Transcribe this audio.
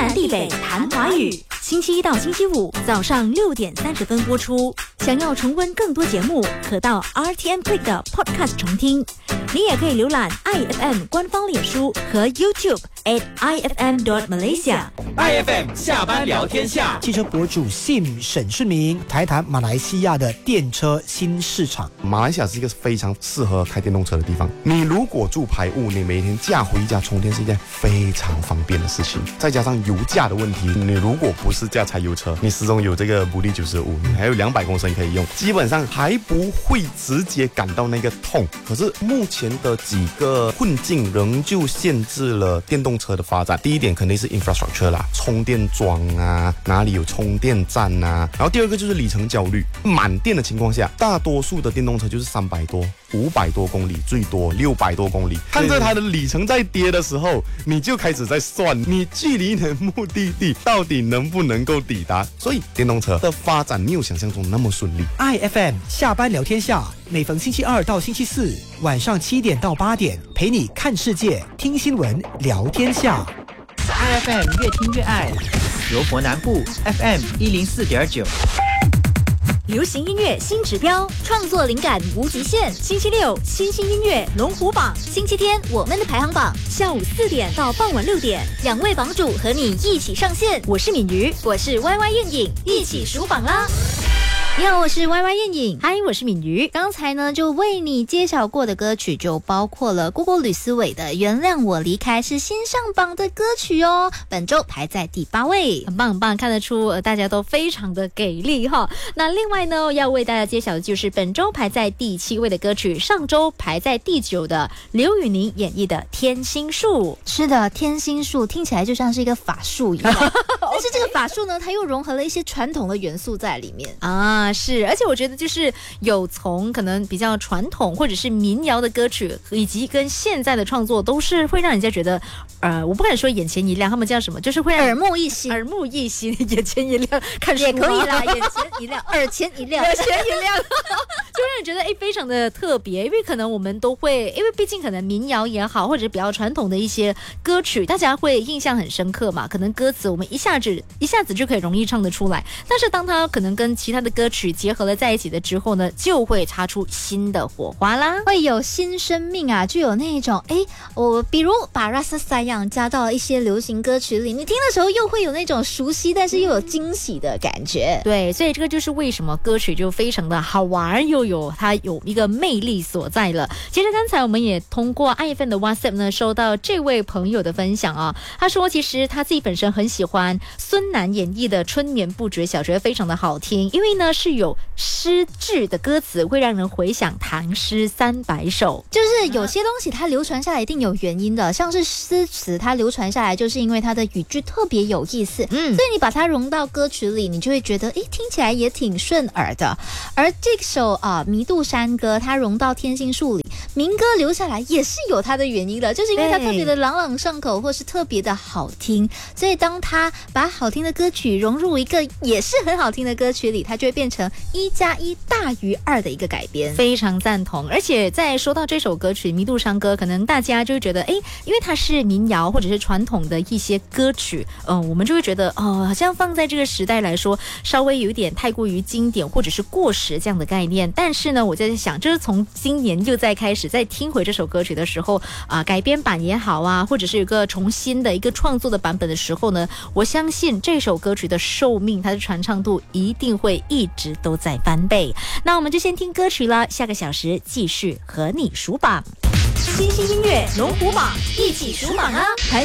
南地北谈华语，星期一到星期五早上6点30分播出。想要重温更多节目，可到 RTM Click 的 Podcast 重听。你也可以浏览 IFM 官方脸书和 YouTube @ifm.malaysia。IFM 下班聊天下， 汽车博主 Sim 沈顺明谈谈马来西亚的电车新市场。 马来西亚是一个非常适合开电动车的地方。你如果住排屋，你每天驾回家充电是一件非常方便的事情。再加上油价的问题，你如果不是驾柴油车，你始终有这个补力95，你还有200公升可以用，基本上还不会直接感到那个痛。可是目前的几个困境仍旧限制了电动车的发展。第一点肯定是 infrastructure 啦，充电桩啊，哪里有充电站啊。然后第二个就是里程焦虑，满电的情况下，大多数的电动车就是300多、500多公里，最多600多公里。看着它的里程在跌的时候，你就开始在算你距离你的目的地到底能不能够抵达。所以电动车的发展没有想象中那么顺利。 IFM 下班聊天下，每逢星期二到星期四晚上7点到8点，陪你看世界、听新闻、聊天下。 IFM 越听越爱，柔佛南部 FM 104.9。 流行音乐新指标，创作灵感无极限。星期六新兴音乐龙虎榜，星期天我们的排行榜，下午4点到傍晚6点，2位榜主和你一起上线。我是敏瑜，我是 YY 燕影，一起数榜啦！你好，我是 YY 燕影。嗨，我是敏瑜。刚才呢就为你揭晓过的歌曲就包括了姑姑吕思伟的《原谅我离开》，是新上榜的歌曲哦，本周排在第8位，很棒很棒，看得出大家都非常的给力哈。那另外呢要为大家揭晓的就是本周排在第7位的歌曲，上周排在第9的刘宇宁演绎的《天心术》。是的，天心术听起来就像是一个法术一样但是这个法术呢它又融合了一些传统的元素在里面啊。是，而且我觉得就是有从可能比较传统或者是民谣的歌曲，以及跟现在的创作，都是会让人家觉得我不敢说眼前一亮，他们叫什么，就是会让耳目一新， 眼前一亮，看书也可以啦，眼前一亮，耳前一亮， 耳前一亮就让人觉得非常的特别。因为可能我们都会，因为毕竟可能民谣也好，或者比较传统的一些歌曲，大家会印象很深刻嘛，可能歌词我们一下子就可以容易唱得出来，但是当它可能跟其他的歌曲结合了在一起的之后呢，就会擦出新的火花啦， 会有新生命啊，就有那种我比如把 Rasa Sayang 加到了一些流行歌曲里，你听的时候又会有那种熟悉但是又有惊喜的感觉。 对，所以这个就是为什么歌曲就非常的好玩，又有它有一个魅力所在了。其实刚才我们也通过IFM的 WhatsApp 呢收到这位朋友的分享啊，他说其实他自己本身很喜欢孙楠演绎的《春眠不觉晓》，觉得非常的好听，因为呢是有诗句的歌词，会让人回想唐诗300首。 就是有些东西它流传下来一定有原因的，像是诗词它流传下来就是因为它的语句特别有意思，所以你把它融到歌曲里，你就会觉得听起来也挺顺耳的。而这首弥渡山歌它融到天心术里，民歌留下来也是有它的原因的，就是因为它特别的朗朗上口，或是特别的好听，所以当它把好听的歌曲融入一个也是很好听的歌曲里，它就会变成1+1大于2的一个改编。 非常赞同。而且在说到这首歌曲弥渡山歌，可能大家就会觉得因为它是民谣或者是传统的一些歌曲，我们就会觉得好像放在这个时代来说稍微有一点太过于经典或者是过时这样的概念。但是呢我在想，就是从今年又再开始再听回这首歌曲的时候改编版也好啊，或者是有个重新的一个创作的版本的时候呢，我相信这首歌曲的寿命，它的传唱度一定会一直都在翻倍。那我们就先听歌曲了，下个小时继续和你数榜，新兴音乐龙虎榜，一起数榜啊！